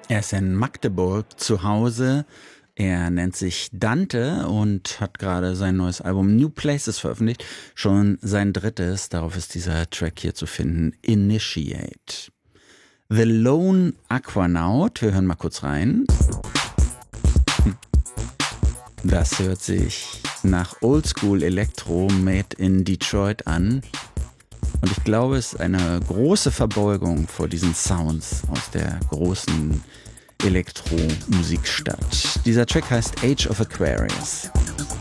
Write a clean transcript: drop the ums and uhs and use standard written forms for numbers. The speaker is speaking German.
Er ist in Magdeburg zu Hause. Er nennt sich Dante und hat gerade sein neues Album New Places veröffentlicht. Schon sein drittes. Darauf ist dieser Track hier zu finden. Initiate. The Lone Aquanaut. Wir hören mal kurz rein. Das hört sich nach Oldschool Electro made in Detroit an. Und ich glaube, es ist eine große Verbeugung vor diesen Sounds aus der großen Elektromusikstadt. Dieser Track heißt Age of Aquarius.